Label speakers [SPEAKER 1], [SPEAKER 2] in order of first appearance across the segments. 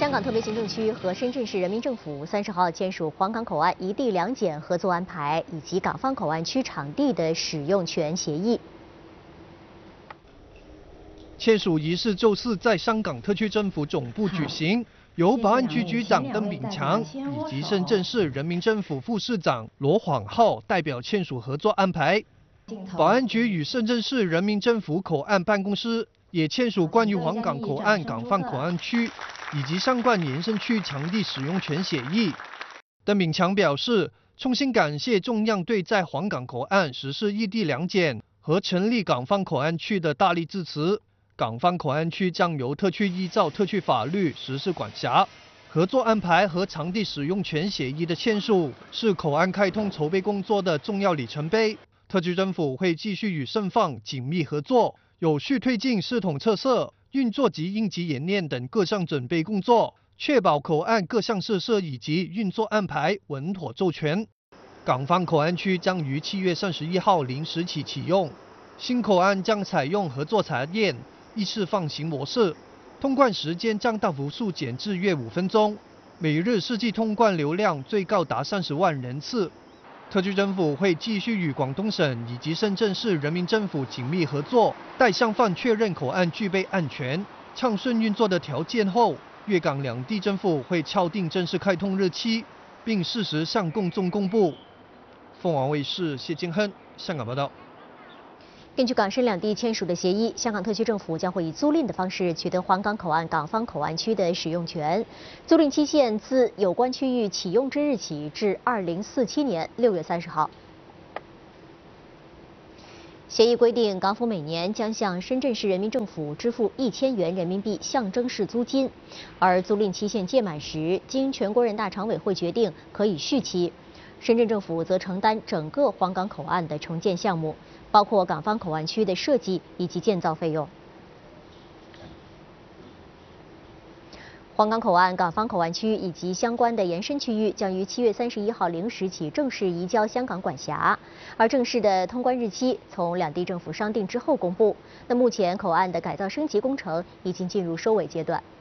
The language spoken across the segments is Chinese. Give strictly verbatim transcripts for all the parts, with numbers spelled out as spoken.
[SPEAKER 1] 香港特别行政区和深圳市人民政府三十号签署黄港口岸一地两检合作安排以及港方口岸区场地的使用权协议。
[SPEAKER 2] 签署仪式周四在香港特区政府总部举行，由保安局局长邓炳强以及深圳市人民政府副市长罗晃浩代表签署合作安排。保安局与深圳市人民政府口岸办公室也签署关于黄港口岸港方口岸区以及相关延伸区场地使用权协议。邓炳强表示，衷心感谢中央对在黄港口岸实施一地两检和成立港方口岸区的大力支持。港方口岸区将由特区依照特区法律实施管辖。合作安排和场地使用权协议的签署是口岸开通筹备工作的重要里程碑。特区政府会继续与深方紧密合作，有序推进系统测试、运作及应急演练等各项准备工作，确保口岸各项设施以及运作安排稳妥周全。港方口岸区将于七月三十一号零时起启用，新口岸将采用合作查验一次放行模式，通关时间将大幅缩减至约五分钟，每日实际通关流量最高达三十万人次。特区政府会继续与广东省以及深圳市人民政府紧密合作，待双方确认口岸具备安全、畅顺运作的条件后，粤港两地政府会敲定正式开通日期，并适时向公众公布。凤凰卫视谢金亨香港报道。
[SPEAKER 1] 根据港深两地签署的协议，香港特区政府将会以租赁的方式取得黄港口岸港方口岸区的使用权。租赁期限自有关区域启用之日起至二零四七年六月三十号。协议规定，港府每年将向深圳市人民政府支付一千元人民币象征式租金，而租赁期限届满时，经全国人大常委会决定可以续期。深圳政府则承担整个黄港口岸的重建项目，包括港方口岸区的设计以及建造费用。黄港口岸港方口岸区以及相关的延伸区域将于七月三十一号零时起正式移交香港管辖，而正式的通关日期从两地政府商定之后公布。那目前口岸的改造升级工程已经进入收尾阶段。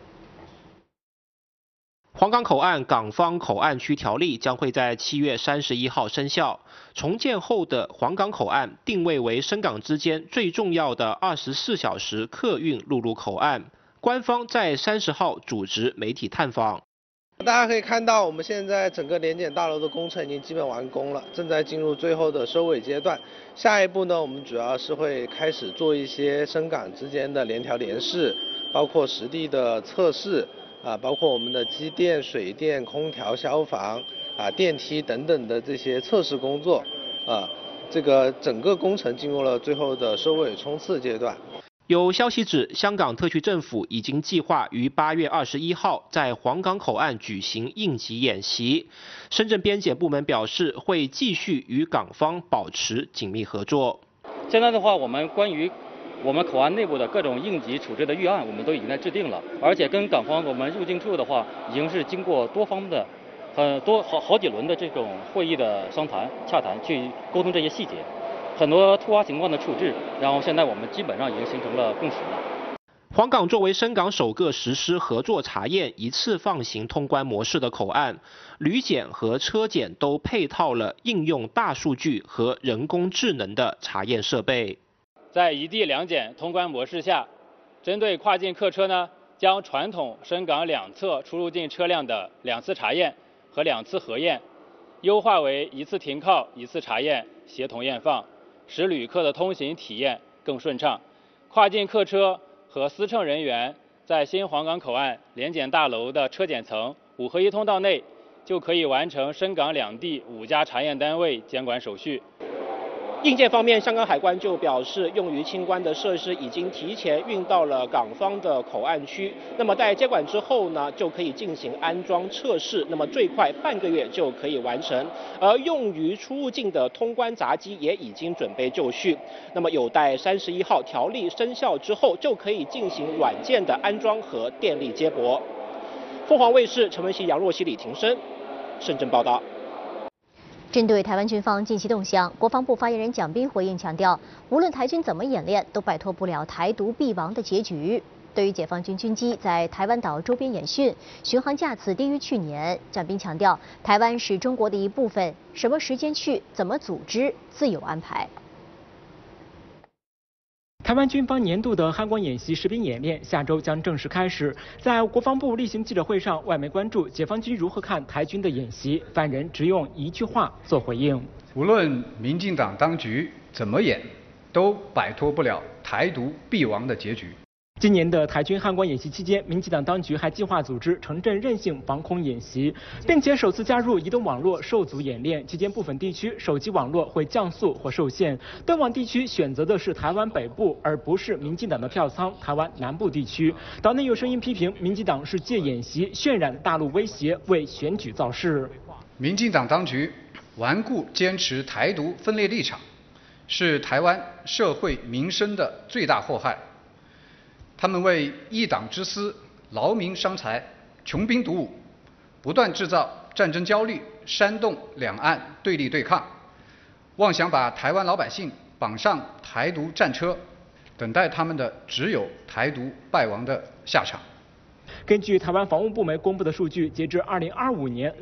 [SPEAKER 3] 黄港口岸港方口岸区条例将会在七月三十一号生效。重建后的黄港口岸定位为深港之间最重要的二十四小时客运陆路口岸。官方在三十号组织媒体探访。
[SPEAKER 4] 大家可以看到，我们现在整个联检大楼的工程已经基本完工了，正在进入最后的收尾阶段。下一步呢，我们主要是会开始做一些深港之间的联调联试，包括实地的测试。啊，包括我们的机电、水电、空调、消防啊、电梯等等的这些测试工作，啊，这个整个工程进入了最后的收尾冲刺阶段。
[SPEAKER 3] 有消息指，香港特区政府已经计划于八月二十一号在黄港口岸举行应急演习。深圳边检部门表示，会继续与港方保持紧密合作。
[SPEAKER 5] 现在的话，我们关于我们口岸内部的各种应急处置的预案，我们都已经在制定了，而且跟港方我们入境处的话，已经是经过多方的、很多好好几轮的这种会议的商谈、洽谈，去沟通这些细节，很多突发情况的处置，然后现在我们基本上已经形成了共识了。
[SPEAKER 3] 黄港作为深港首个实施合作查验一次放行通关模式的口岸，旅检和车检都配套了应用大数据和人工智能的查验设备。
[SPEAKER 6] 在一地两检通关模式下，针对跨境客车呢，将传统深港两侧出入境车辆的两次查验和两次核验，优化为一次停靠、一次查验，协同验放，使旅客的通行体验更顺畅。跨境客车和司乘人员在新黄港口岸联检大楼的车检层五合一通道内，就可以完成深港两地五家查验单位监管手续。
[SPEAKER 3] 硬件方面，香港海关就表示，用于清关的设施已经提前运到了港方的口岸区。那么在接管之后呢，就可以进行安装测试，那么最快半个月就可以完成。而用于出入境的通关闸机也已经准备就绪，那么有待三十一号条例生效之后，就可以进行软件的安装和电力接驳。凤凰卫视陈文熙、杨若曦、李庭生深圳报道。
[SPEAKER 1] 针对台湾军方近期动向，国防部发言人蒋斌回应强调，无论台军怎么演练，都摆脱不了台独必亡的结局。 对于解放军军机在台湾岛周边演训，巡航架次低于去年。战兵强调，台湾是中国的一部分，什么时间去、怎么组织，自有安排。
[SPEAKER 7] 台湾军方年度的汉光演习实兵演练下周将正式开始。在国防部例行记者会上，外媒关注解放军如何看台军的演习，犯人只用一句话做回应：
[SPEAKER 8] 无论民进党当局怎么演，都摆脱不了台独必亡的结局。
[SPEAKER 7] 今年的台军汉光演习期间，民进党当局还计划组织城镇韧性防空演习，并且首次加入移动网络受阻演练。期间，部分地区手机网络会降速或受限，登网地区选择的是台湾北部，而不是民进党的票仓台湾南部地区。岛内有声音批评民进党是借演习渲染大陆威胁，为选举造势。
[SPEAKER 8] 民进党当局顽固坚持台独分裂立场，是台湾社会民生的最大祸害。 他们为一党之私、劳民伤财、穷兵黩武，不断制造战争焦虑，煽动两岸对立对抗，妄想把台湾老百姓绑上台独战车，等待他们的只有台独败亡的下场。
[SPEAKER 7] 根据台湾防务部门公布的数据，截至二零二五年。